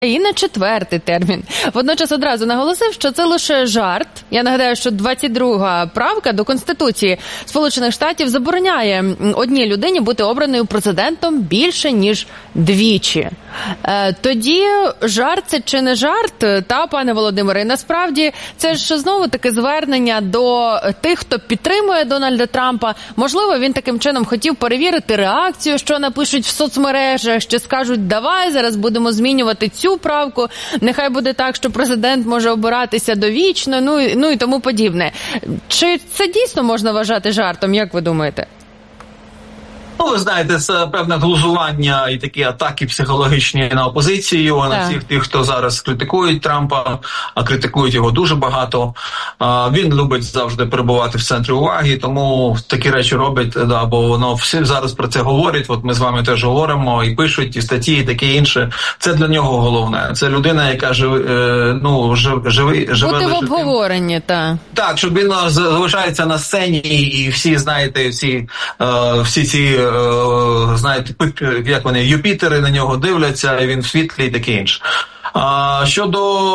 І на 4-й термін. Водночас одразу наголосив, що це лише жарт. Я нагадаю, що 22-га правка до Конституції Сполучених Штатів забороняє одній людині бути обраною президентом більше, ніж двічі. Тоді жарт це чи не жарт, та, пане Володимире? І насправді це ж знову таке звернення до тих, хто підтримує Дональда Трампа. Можливо, він таким чином хотів перевірити реакцію, що напишуть в соцмережах, що скажуть, давай, зараз будемо змінювати цю правку, нехай буде так, що президент може обиратися довічно, ну і тому подібне. Чи це дійсно можна вважати жартом, як ви думаєте? Ну, ви знаєте, це певне глузування і такі атаки психологічні на опозицію, на всіх тих, хто зараз критикують Трампа, а критикують його дуже багато. Він любить завжди перебувати в центрі уваги, тому такі речі робить, бо воно всі зараз про це говорять, от ми з вами теж говоримо, і пишуть, і статті, і таке інше. Це для нього головне. Це людина, яка живе бути в обговоренні, так. Так, щоб він залишається на сцені, і всі, знаєте, всі ці знаєте, як вони, Юпітери на нього дивляться, і він в світлі і таке інше. Щодо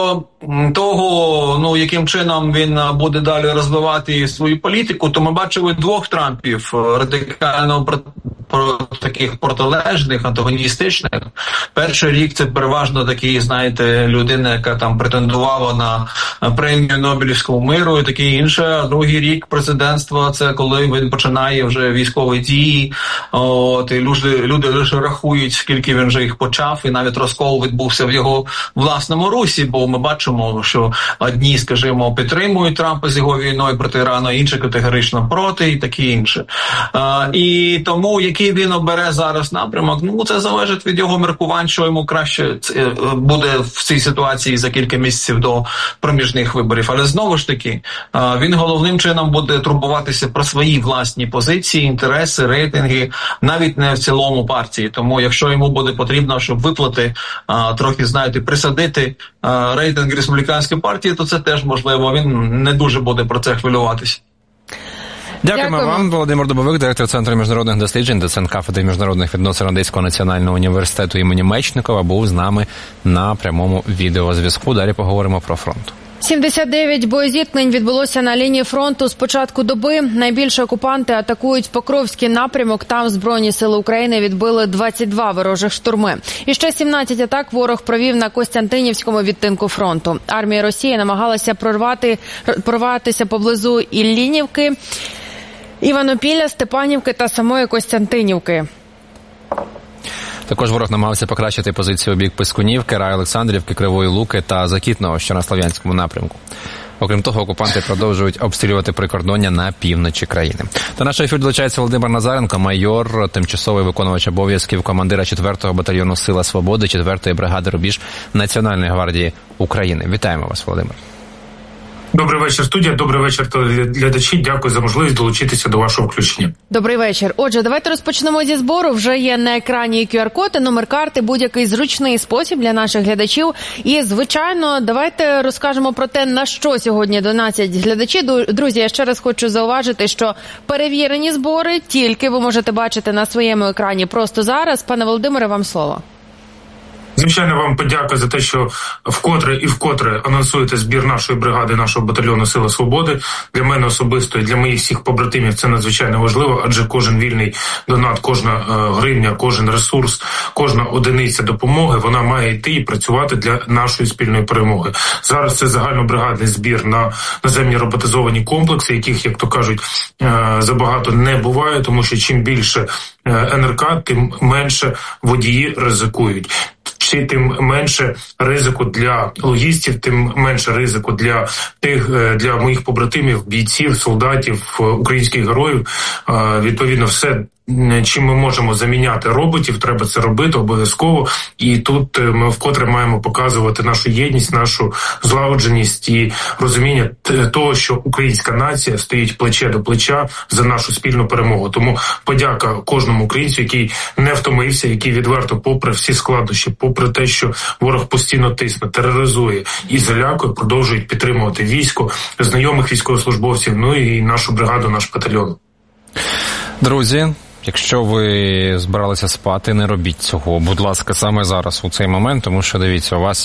того, яким чином він буде далі розвивати свою політику, то ми бачили двох Трампів, радикально таких протилежних, антагоністичних. Перший рік це переважно такий, знаєте, людина, яка там претендувала на премію Нобелівського миру і таке інше. А другий рік президентства – це коли він починає вже військові дії. І люди лише рахують, скільки він вже їх почав, і навіть розкол відбувся в його власному русі, бо ми бачимо, що одні, скажімо, підтримують Трампа з його війною проти Ірану, інші категорично проти і таке інше. І тому, який він обере зараз напрямок, це залежить від його міркувань, що йому краще буде в цій ситуації за кілька місяців до проміжних виборів. Але знову ж таки, він головним чином буде турбуватися про свої власні позиції, інтереси, рейтинги, навіть не в цілому партії. Тому, якщо йому буде потрібно, щоб виплати трохи, знаєте, присадити рейтинг республіканської партії, то це теж можливо. Він не дуже буде про це хвилюватися. Дякуємо вам. Володимир Дубовик, директор Центру міжнародних досліджень, доцент кафедри міжнародних відносин Одеського національного університету імені Мечникова, був з нами на прямому відеозв'язку. Далі поговоримо про фронт. 79 боєзіткнень відбулося на лінії фронту з початку доби. Найбільше окупанти атакують Покровський напрямок. Там Збройні сили України відбили 22 ворожих штурми. І ще 17 атак ворог провів на Костянтинівському відтинку фронту. Армія Росії намагалася прорватися поблизу Іллінівки, Іванопілля, Степанівки та самої Костянтинівки. Також ворог намагався покращити позицію у бік Пискунівки, Райолександрівки, Кривої Луки та Закітного, що на Слов'янському напрямку. Окрім того, окупанти продовжують обстрілювати прикордоння на півночі країни. До нашого ефіру долучається Володимир Назаренко, майор, тимчасовий виконувач обов'язків командира 4-го батальйону «Сила свободи» 4-ї бригади «Рубіж» Національної гвардії України. Вітаємо вас, Володимир. Добрий вечір, студія. Добрий вечір, глядачі. Дякую за можливість долучитися до вашого включення. Добрий вечір. Отже, давайте розпочнемо зі збору. Вже є на екрані QR-код і номер карти, будь-який зручний спосіб для наших глядачів. І, звичайно, давайте розкажемо про те, на що сьогодні донатять глядачі. Друзі, я ще раз хочу зауважити, що перевірені збори тільки ви можете бачити на своєму екрані просто зараз. Пане Володимире, вам слово. Звичайно, вам подяка за те, що вкотре анонсуєте збір нашої бригади, нашого батальйону «Сила свободи». Для мене особисто і для моїх всіх побратимів це надзвичайно важливо, адже кожен вільний донат, кожна гривня, кожен ресурс, кожна одиниця допомоги, вона має йти і працювати для нашої спільної перемоги. Зараз це загальнобригадний збір на наземні роботизовані комплекси, яких, як то кажуть, забагато не буває, тому що чим більше НРК, тим менше водії ризикують. Тим менше ризику для логістів, тим менше ризику для моїх побратимів, бійців, солдатів, українських героїв. Відповідно, все, чим ми можемо заміняти роботів, треба це робити обов'язково. І тут ми вкотре маємо показувати нашу єдність, нашу злагодженість і розуміння того, що українська нація стоїть плече до плеча за нашу спільну перемогу. Тому подяка кожному українцю, який не втомився, який відверто, попри всі складнощі, попри те, що ворог постійно тисне, тероризує і залякує, продовжують підтримувати військо, знайомих військовослужбовців, ну і нашу бригаду, наш батальйон. Друзі, Якщо ви збиралися спати, не робіть цього, будь ласка, саме зараз, у цей момент, тому що, дивіться, у вас